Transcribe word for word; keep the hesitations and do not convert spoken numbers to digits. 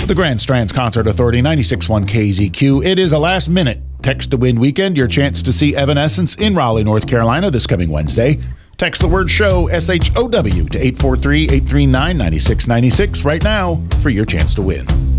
The Grand Strands Concert Authority, ninety-six point one K Z Q. It is a last-minute text-to-win weekend. Your chance to see Evanescence in Raleigh, North Carolina this coming Wednesday. Text the word SHOW, S H O W, to eight four three, eight three nine, nine six nine six right now for your chance to win.